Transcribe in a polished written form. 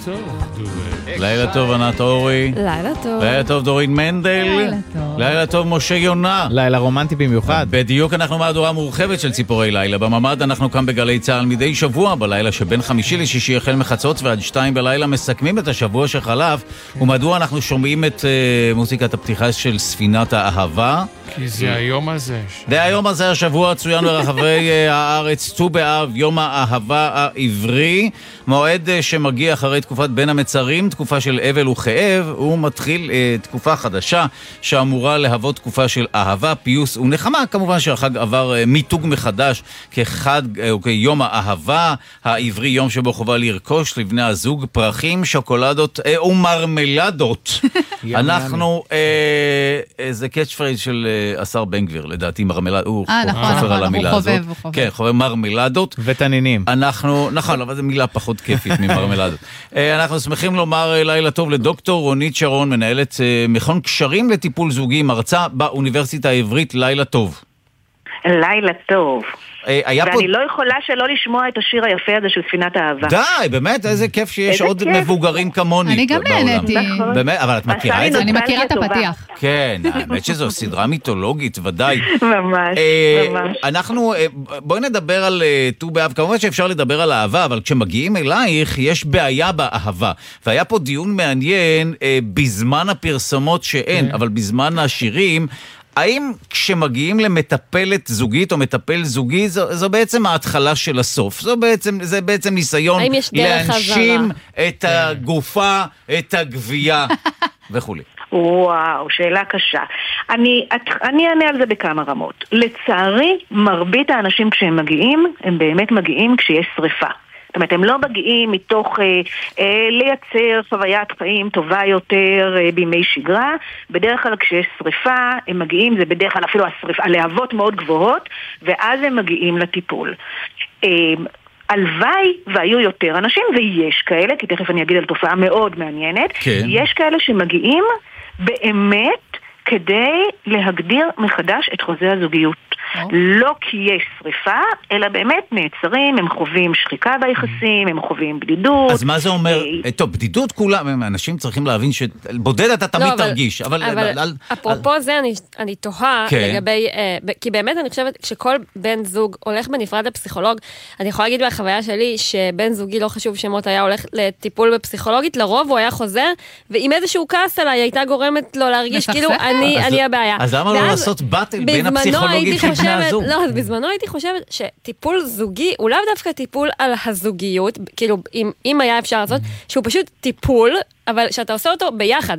לילה טוב ענת אורי. לילה טוב. לילה טוב דורין מנדל. לילה טוב. לילה טוב משה יונה. לילה רומנטי במיוחד. בדיוק, אנחנו מהדורה מורחבת של ציפורי לילה. בממד אנחנו כאן בגלי צהל מדי שבוע, בלילה שבין חמישי לשישי החל מחצות ועד 2 בלילה מסכמים את השבוע שחלף. ומדוע אנחנו שומעים את מוזיקת הפתיחה של ספינת האהבה? כי זה היום הזה. זה היום הזה, השבוע צוין ברחבי הארץ, ט"ו באב, יום האהבה העברי, מועד שמגיע אחרי תקופת בין המצרים, תקופה של אבל וכאב, הוא מתחיל תקופה חדשה שאמורה להוות תקופה של אהבה, פיוס ונחמה. כמובן שהחג עבר מיתוג מחדש כחג, יום האהבה העברי, יום שבו חובה לרכוש לבני הזוג פרחים, שוקולדות ומרמלדות. אנחנו, זה קאץ' פרייז של השר בן גביר, לדעתי מרמלדות, הוא חופר על המילה הזאת. כן, חובב מרמלדות. ותנינים. אנחנו, נכון, אבל זו מילה פחות כיפית ממרמלדות. אנחנו שמחים לומר לילה טוב לדוקטור רונית שרון, מנהלת מכון קשרים לטיפול זוגי, מרצה באוניברסיטה העברית. לילה טוב. לילה טוב. ואני לא יכולה שלא לשמוע את השיר היפה הזה של ספינת האהבה. די, באמת, איזה כיף שיש עוד מבוגרים כמוני. אני גם נהניתי. באמת, אבל את מכירה את זה? אני מכירה את הפתיח. כן, האמת שזו סדרה מיתולוגית, ודאי. ממש, ממש. אנחנו, בואי נדבר על ט"ו באב. כמובן שאפשר לדבר על אהבה, אבל כשמגיעים אלייך, יש בעיה באהבה. והיה פה דיון מעניין בזמן הפרסומות שאין, אבל בזמן השירים, האם כשמגיעים למטפלת זוגית או מטפל זוגי, זו בעצם ההתחלה של הסוף? זה בעצם ניסיון להנשים את הגופה, את הגבייה וכו'. וואו, שאלה קשה. אני אענה על זה בכמה רמות. לצערי, מרבית האנשים כשהם מגיעים, הם באמת מגיעים כשיש שריפה. זאת אומרת, הם לא מגיעים מתוך לייצר חוויית חיים טובה יותר בימי שגרה. בדרך כלל כשיש שריפה, הם מגיעים, זה בדרך כלל אפילו הלהבות מאוד גבוהות, ואז הם מגיעים לטיפול. הלוואי והיו יותר אנשים, ויש כאלה, כי תכף אני אגיד על תופעה מאוד מעניינת, כן. יש כאלה שמגיעים באמת כדי להגדיר מחדש את חוזה הזוגיות. לא כי יש שריפה, אלא באמת נעצרים, הם חווים שחיקה ביחסים, הם חווים בדידות. אז מה זה אומר? טוב, בדידות כולם, אנשים צריכים להבין שבודד אתה תמיד תרגיש. אבל אפרופו זה, אני תוהה לגבי, כי באמת אני חושבת, כשכל בן זוג הולך בנפרד לפסיכולוג, אני יכולה להגיד מהחוויה שלי, שבן זוגי לא חשוב שמות היה הולך לטיפול בפסיכולוגית, לרוב הוא היה חוזר, ועם איזשהו כעס עליי, הייתה גורמת לו להרגיש כאילו אני הבעיה. אז למה לא לעשות באטל בין הפסיכולוגים של בני הזוג? לא, אז בזמנו הייתי חושבת שטיפול זוגי הוא לאו דווקא טיפול על הזוגיות, כאילו אם היה אפשר לעשות, שהוא פשוט טיפול, אבל שאתה עושה אותו ביחד.